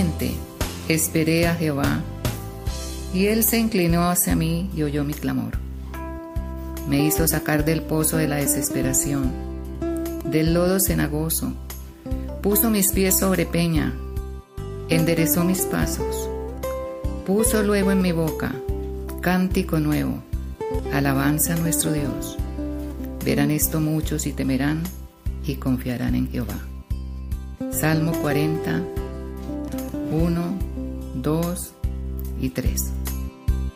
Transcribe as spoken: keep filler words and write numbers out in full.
Ciertamente esperé a Jehová, y Él se inclinó hacia mí y oyó mi clamor. Me hizo sacar del pozo de la desesperación, del lodo cenagoso. Puso mis pies sobre peña, enderezó mis pasos. Puso luego en mi boca cántico nuevo, alabanza a nuestro Dios. Verán esto muchos y temerán y confiarán en Jehová. Salmo cuarenta, uno, dos y tres.